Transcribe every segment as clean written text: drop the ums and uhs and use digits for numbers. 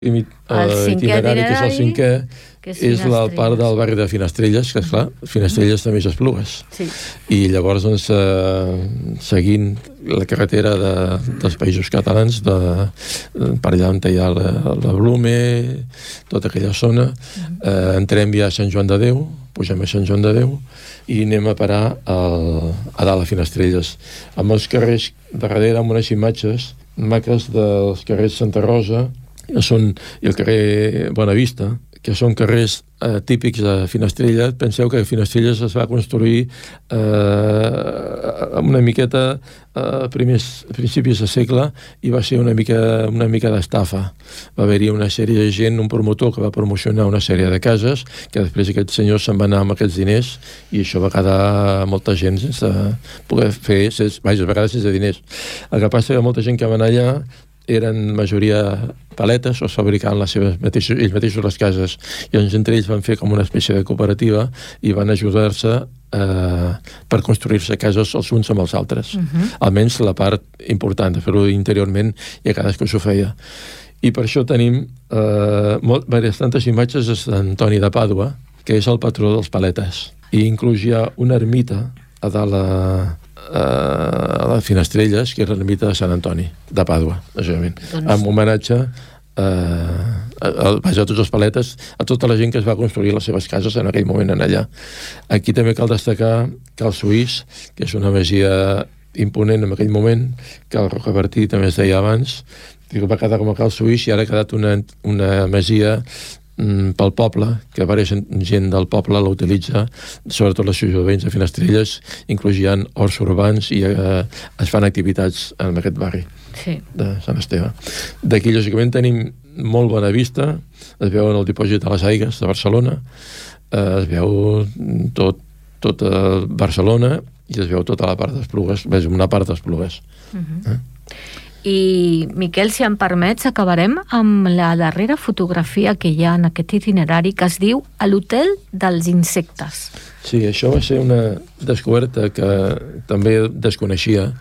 itinerari, que és el cinquè, és la part del barri de Finestrelles, que esclar, Finestrelles també és Esplugues. Sí. I llavors, doncs, seguint la carretera dels països catalans, per allà on hi ha la Blume, tota aquella zona, entrem ja a Sant Joan de Déu, pugem a Sant Joan de Déu, i anem a parar a dalt a Finestrelles. Amb els carrers darrere, amb unes imatges maques dels carrers Santa Rosa, i el carrer Bonavista, que són carrers típics de Finestrelles. Penseu que Finestrelles es va construir amb una miqueta a principis de segle, i va ser una mica d'estafa. Va haver-hi una sèrie de gent, un promotor que va promocionar una sèrie de cases, que després aquest senyor se'n va anar amb aquests diners, i això va quedar molta gent sense poder fer, a vegades sense diners. El que passa que molta gent que va anar allà eren majoria paletes, o fabricaven ells mateixos les cases, i doncs entre ells van fer com una espècie de cooperativa i van ajudar-se per construir-se cases els uns amb els altres. Almenys la part important de fer-ho interiorment, i a cadascú s'ho feia. I per això tenim tantes imatges de Sant Antoni de Pàdua, que és el patró dels paletes, i inclús hi ha una ermita a dalt a Finestrelles, que és l'ermita de Sant Antoni de Pàdua, amb homenatge a tots els paletes, a tota la gent que es va construir les seves cases en aquell moment en allà. Aquí també cal destacar Cal Suís, que és una masia imponent en aquell moment, que el Rocabertí també es deia abans, que va quedar com a Cal Suís, i ara ha quedat una masia pel poble, que diversa gent del poble l'utilitza, sobretot les ciutadans de Finestrelles, inclús hi ha horts urbans i es fan activitats en aquest barri de Sant Esteve. D'aquí, lògicament, tenim molt bona vista, es veu en el dipòsit de les Aigues de Barcelona, es veu tot Barcelona, i es veu tota la part d'Esplugues, una part d'Esplugues. I, Miquel, si em permets, acabarem amb la darrera fotografia que hi ha en aquest itinerari, que es diu l'Hotel dels Insectes. Sí, això va ser una descoberta que també desconeixia.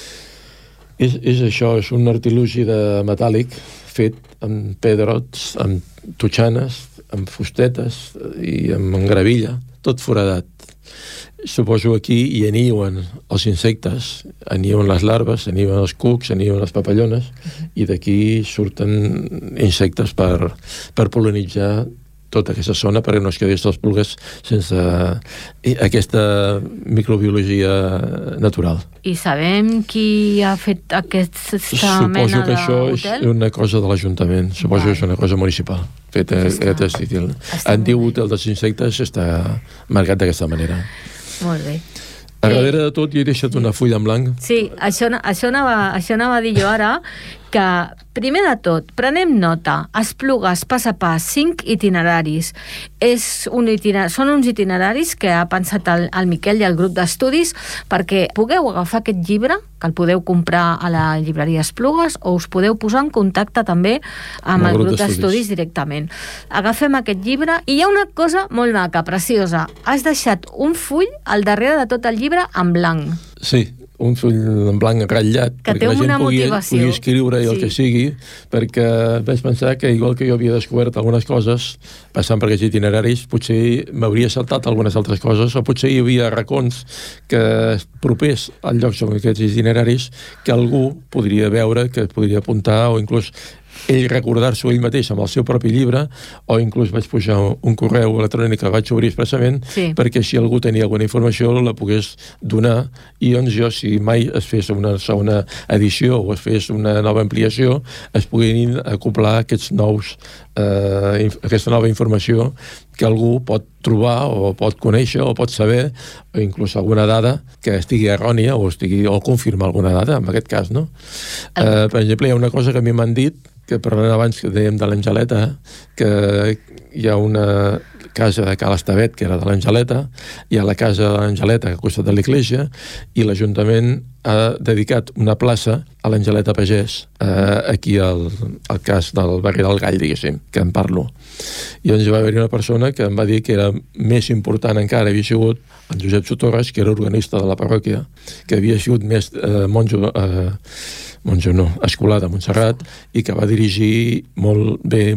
És això, és un artilugi de metàl·lic fet amb pedrots, amb totxanes, amb fustetes i amb gravilla, tot foradat. Suposo aquí hi aniuen els insectes, aniuen les larves, aniuen els cucs, aniuen les papallones, i d'aquí surten insectes per pol·linitzar tota aquesta zona, perquè no es quedés les pulgues sense aquesta microbiologia natural. I sabem qui ha fet aquesta mena d'hotel? Suposo que això és una cosa de l'Ajuntament, suposo que és una cosa municipal, feta aquest estil. En diu Hotel dels Insectes, està marcat d'aquesta manera. Molt bé. A darrere de tot hi he deixat una fulla en blanc. Sí, això anava a dir jo ara, que primer de tot, prenem nota, Esplugues pas a pas, 5 itineraris. Són uns itineraris que ha pensat el Miquel i el grup d'estudis perquè pugueu agafar aquest llibre, que el podeu comprar a la llibreria Esplugues, o us podeu posar en contacte també amb el grup d'estudis directament. Agafem aquest llibre i hi ha una cosa molt maca, preciosa. Has deixat un full al darrere de tot el llibre en blanc. Sí, un full en blanc ratllat, que perquè la gent pugui escriure i el que sigui, perquè vaig pensar que igual que jo havia descobert algunes coses passant per aquests itineraris, potser m'hauria saltat algunes altres coses, o potser hi havia racons propers al lloc sobre aquests itineraris que algú podria veure, que podria apuntar, o inclús ell recordar-s'ho ell mateix amb el seu propi llibre, o inclús vaig pujar un correu electrònic que vaig obrir expressament perquè si algú tenia alguna informació la pogués donar, i doncs jo, si mai es fes una segona edició o es fes una nova ampliació, es puguin acoplar aquesta nova informació que algú pot trobar o pot conèixer o pot saber, o inclús alguna dada que estigui errònia o confirmar alguna dada, en aquest cas, no? Per exemple, hi ha una cosa que a mi m'han dit, que parlant abans que dèiem de l'Angeleta, que hi ha una casa de Cal Estavet, que era de l'Angeleta, hi ha la casa de l'Angeleta al costat de l'església, i l'Ajuntament ha dedicat una plaça a l'Angeleta Pagès, aquí al cas del barri del Gall, diguéssim, que en parlo. I doncs va haver-hi una persona que em va dir que era més important encara, havia sigut en Josep Sotorres, que era organista de la parròquia, que havia sigut més monjo escolar de Montserrat, i que va dirigir molt bé